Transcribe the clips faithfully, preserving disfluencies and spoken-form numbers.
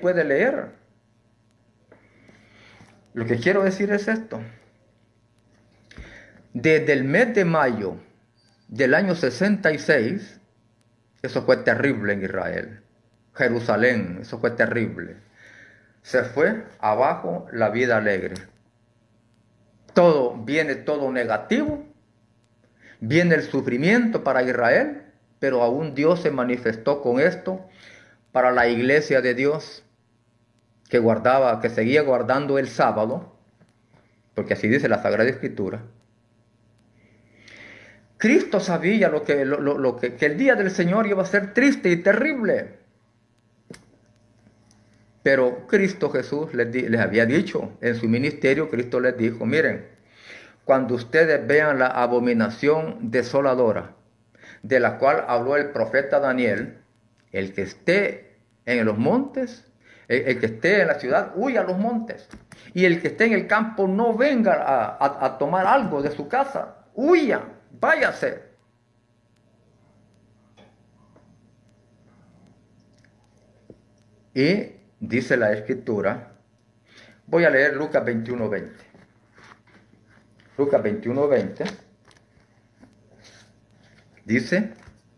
puede leer. Lo que quiero decir es esto. Desde el mes de mayo del año sesenta y seis, eso fue terrible en Israel. Jerusalén, eso fue terrible. Se fue abajo la vida alegre. Todo, viene todo negativo. Viene el sufrimiento para Israel, pero aún Dios se manifestó con esto para la iglesia de Dios, que guardaba, que seguía guardando el sábado, porque así dice la Sagrada Escritura. Cristo sabía lo que, lo, lo, lo que, que el día del Señor iba a ser triste y terrible. Pero Cristo Jesús les, di, les había dicho, en su ministerio Cristo les dijo, miren, cuando ustedes vean la abominación desoladora, de la cual habló el profeta Daniel, el que esté en los montes, el, el que esté en la ciudad, huya a los montes. Y el que esté en el campo no venga a, a, a tomar algo de su casa, huya, váyase. Y dice la Escritura, voy a leer Lucas veintiuno veinte. Lucas veintiuno veinte dice,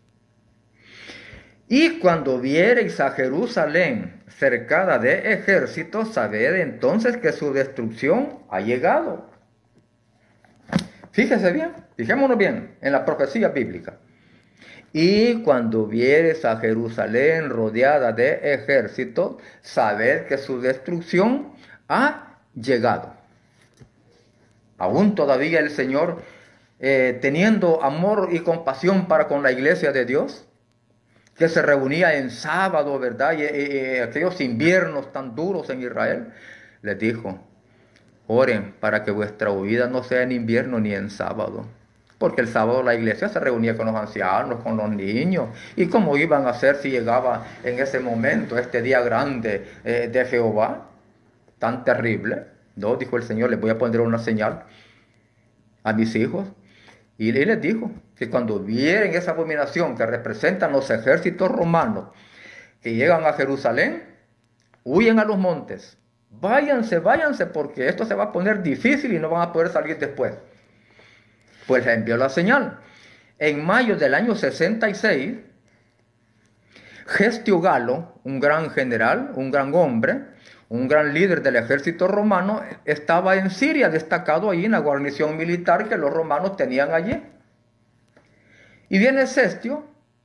y cuando viereis a Jerusalén cercada de ejércitos, sabed entonces que su destrucción ha llegado. Fíjese bien, fijémonos bien en la profecía bíblica. Y cuando vieres a Jerusalén rodeada de ejércitos, sabed que su destrucción ha llegado. Aún todavía el Señor, eh, teniendo amor y compasión para con la iglesia de Dios, que se reunía en sábado, ¿verdad? Y, y, y aquellos inviernos tan duros en Israel, les dijo, oren para que vuestra huida no sea en invierno ni en sábado. Porque el sábado la iglesia se reunía con los ancianos, con los niños. ¿Y cómo iban a hacer si llegaba en ese momento, este día grande eh, de Jehová, tan terrible? No, dijo el Señor, les voy a poner una señal a mis hijos. Y les dijo que cuando vieren esa abominación que representan los ejércitos romanos que llegan a Jerusalén, huyen a los montes. Váyanse, váyanse, porque esto se va a poner difícil y no van a poder salir después. Pues le envió la señal. En mayo del año sesenta y seis, Gestio Galo, un gran general, un gran hombre, un gran líder del ejército romano, estaba en Siria, destacado allí en la guarnición militar que los romanos tenían allí. Y viene Cestio,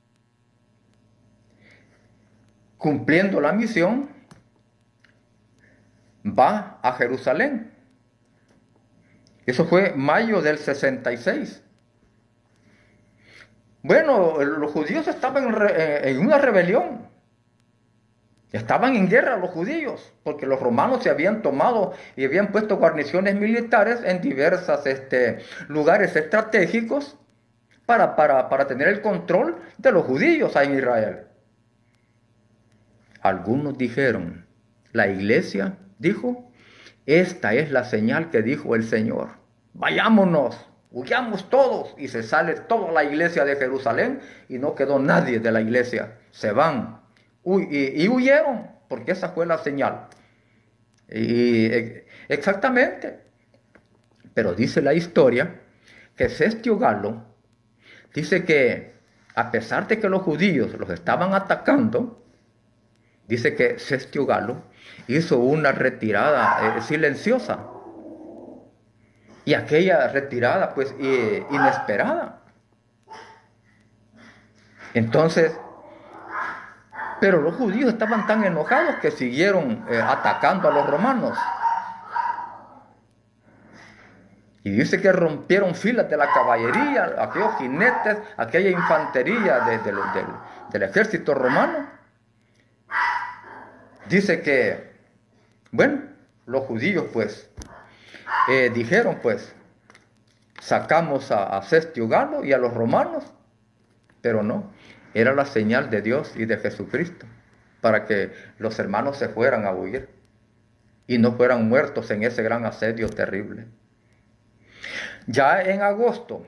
cumpliendo la misión, va a Jerusalén. Eso fue mayo del sesenta y seis. Bueno, los judíos estaban en, re, en una rebelión. Estaban en guerra los judíos, porque los romanos se habían tomado y habían puesto guarniciones militares en diversos este, lugares estratégicos para, para, para tener el control de los judíos en Israel. Algunos dijeron, la iglesia dijo, esta es la señal que dijo el Señor. Vayámonos, huyamos todos. Y se sale toda la iglesia de Jerusalén y no quedó nadie de la iglesia. Se van. Uy, y, y huyeron, porque esa fue la señal. Y, exactamente. Pero dice la historia que Cestio Galo dice que a pesar de que los judíos los estaban atacando, dice que Cestio Galo hizo una retirada eh, silenciosa. Y aquella retirada, pues, eh, inesperada. Entonces, pero los judíos estaban tan enojados que siguieron eh, atacando a los romanos. Y dice que rompieron filas de la caballería, aquellos jinetes, aquella infantería de, de, de, del, del ejército romano. Dice que, bueno, los judíos pues eh, dijeron pues, sacamos a, a Cestio Galo y a los romanos, pero no, era la señal de Dios y de Jesucristo, para que los hermanos se fueran a huir y no fueran muertos en ese gran asedio terrible. Ya en agosto,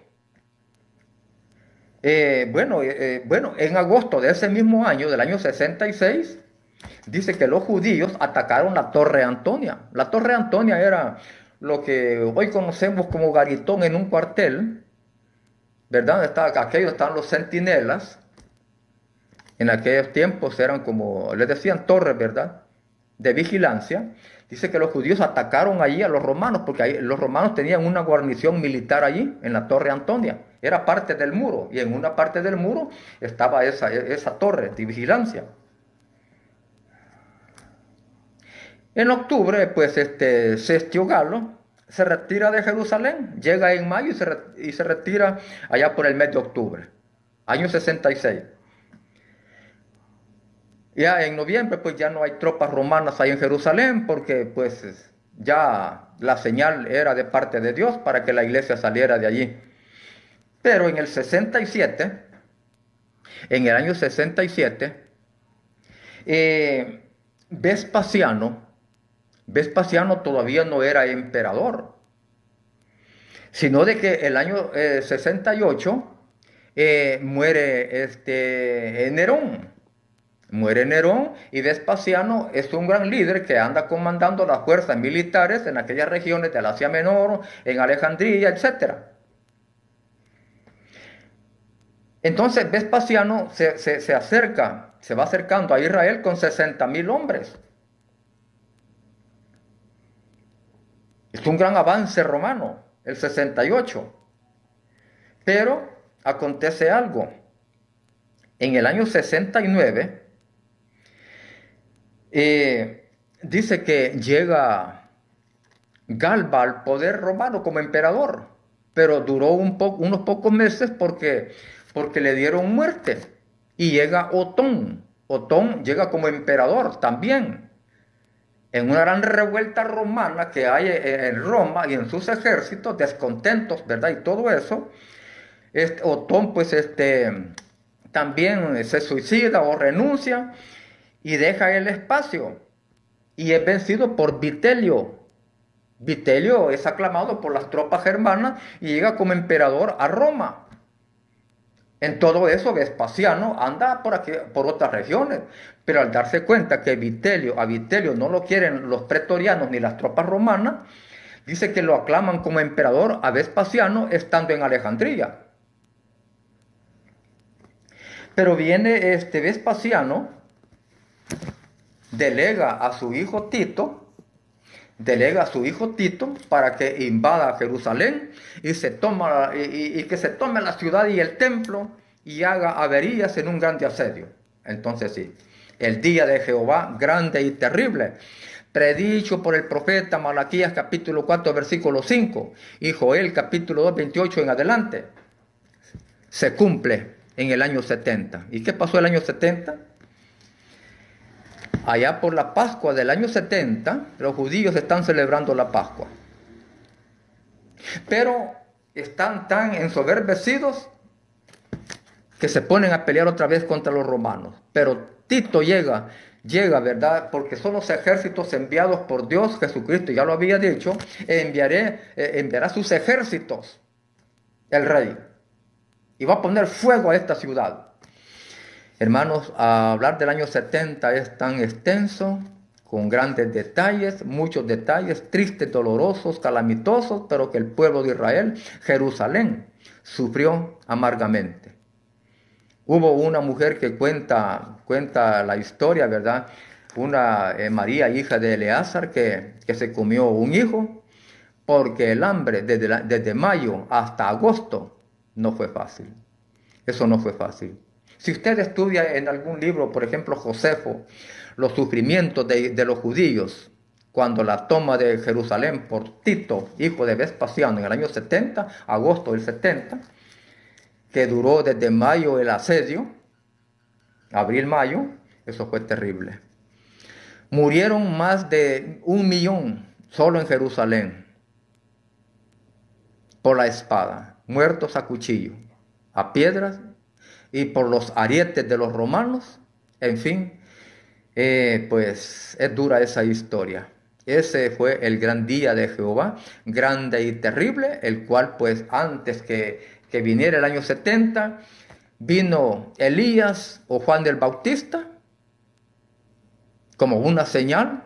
eh, bueno, eh, bueno, en agosto de ese mismo año, del año sesenta y seis, dice que los judíos atacaron la Torre Antonia. La Torre Antonia era lo que hoy conocemos como garitón en un cuartel, ¿verdad? Está, aquellos están los centinelas. En aquellos tiempos eran como, les decían torres, ¿verdad? De vigilancia. Dice que los judíos atacaron allí a los romanos, porque ahí, los romanos tenían una guarnición militar allí, en la Torre Antonia. Era parte del muro, y en una parte del muro estaba esa, esa torre de vigilancia. En octubre, pues, este Cestio Galo se retira de Jerusalén, llega en mayo y se, re, y se retira allá por el mes de octubre, año sesenta y seis. Ya en noviembre, pues ya no hay tropas romanas ahí en Jerusalén, porque pues ya la señal era de parte de Dios para que la iglesia saliera de allí. Pero en el sesenta y siete, en el año sesenta y siete, eh, Vespasiano, Vespasiano todavía no era emperador, sino de que el año eh, sesenta y ocho eh, muere este, Nerón. Muere Nerón y Vespasiano es un gran líder que anda comandando las fuerzas militares en aquellas regiones del Asia Menor, en Alejandría, etcétera. Entonces Vespasiano se, se, se acerca, se va acercando a Israel con sesenta mil hombres. Es un gran avance romano, el sesenta y ocho. Pero acontece algo. En el año sesenta y nueve, Eh, dice que llega Galba al poder romano como emperador, pero duró un po unos pocos meses porque, porque le dieron muerte. Y llega Otón. Otón llega como emperador también. En una gran revuelta romana que hay en Roma y en sus ejércitos, descontentos, ¿verdad? Y todo eso, este, Otón pues este, también se suicida o renuncia y deja el espacio y es vencido por Vitelio. Vitelio es aclamado por las tropas germanas y llega como emperador a Roma. En todo eso Vespasiano anda por aquí, por otras regiones, pero al darse cuenta que Vitelio, a Vitelio no lo quieren los pretorianos ni las tropas romanas, dice que lo aclaman como emperador a Vespasiano estando en Alejandría. Pero viene este Vespasiano, delega a su hijo Tito, delega a su hijo Tito para que invada Jerusalén y, se toma, y, y que se tome la ciudad y el templo y haga averías en un grande asedio. Entonces sí, el día de Jehová grande y terrible, predicho por el profeta Malaquías capítulo cuatro versículo cinco y Joel capítulo dos veintiocho en adelante, se cumple en el año setenta. ¿Y qué pasó el año setenta? Allá por la Pascua del año setenta, los judíos están celebrando la Pascua. Pero están tan ensoberbecidos que se ponen a pelear otra vez contra los romanos. Pero Tito llega, llega, ¿verdad? Porque son los ejércitos enviados por Dios, Jesucristo, ya lo había dicho, enviaré, eh, enviará sus ejércitos, el rey, y va a poner fuego a esta ciudad. Hermanos, a hablar del año setenta es tan extenso, con grandes detalles, muchos detalles, tristes, dolorosos, calamitosos, pero que el pueblo de Israel, Jerusalén, sufrió amargamente. Hubo una mujer que cuenta, cuenta la historia, ¿verdad? Una eh, María, hija de Eleazar, que, que se comió un hijo, porque el hambre desde, la, desde mayo hasta agosto no fue fácil. Eso no fue fácil. Si usted estudia en algún libro, por ejemplo, Josefo, los sufrimientos de, de los judíos, cuando la toma de Jerusalén por Tito, hijo de Vespasiano, en el año setenta, agosto del setenta, que duró desde mayo el asedio, abril-mayo, eso fue terrible. Murieron más de un millón solo en Jerusalén por la espada, muertos a cuchillo, a piedras, y por los arietes de los romanos. En fin, eh, pues es dura esa historia. Ese fue el gran día de Jehová, grande y terrible, el cual pues antes que, que viniera el año setenta, vino Elías o Juan del Bautista, como una señal